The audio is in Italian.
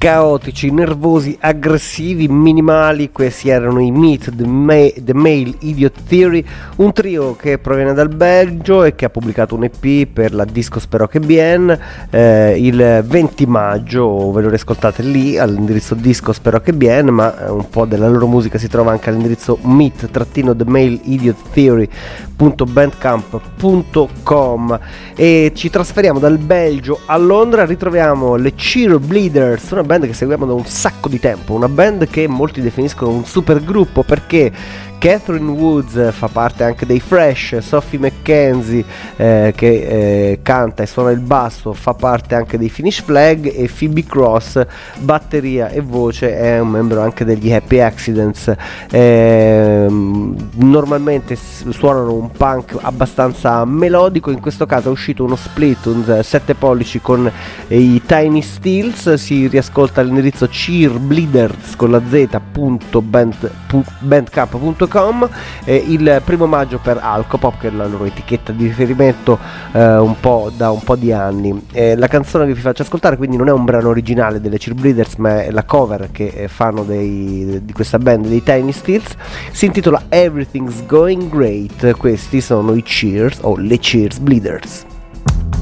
caotici, nervosi, aggressivi, minimali. Questi erano i Meet the Male Idiot Theory, un trio che proviene dal Belgio e che ha pubblicato un EP per la Disco Spero che Bien il 20 maggio. Ve lo riascoltate lì all'indirizzo Disco Spero che Bien, ma un po' della loro musica si trova anche all'indirizzo meet-the-male-idiot-theory.bandcamp.com. E ci trasferiamo dal Belgio a Londra, ritroviamo le Cheerleaders, una band che seguiamo da un sacco di tempo, una band che molti definiscono un super gruppo perché Catherine Woods fa parte anche dei Fresh, Sophie McKenzie che canta e suona il basso fa parte anche dei Finnish Flag, e Phoebe Cross, batteria e voce, è un membro anche degli Happy Accidents. Normalmente suonano un punk abbastanza melodico, in questo caso è uscito uno split, un 7 pollici con i Tiny Steels. Si riascolta all'indirizzo cheerbleeders con la z.bandcamp.com. Il 1 maggio per Alcopop, che è la loro etichetta di riferimento da un po' di anni. La canzone che vi faccio ascoltare quindi non è un brano originale delle Cheerbleeders, ma è la cover che fanno di questa band, dei Tiny Steels. Si intitola Everything's Going Great. Questi sono i Cheers o le Cheers Bleeders.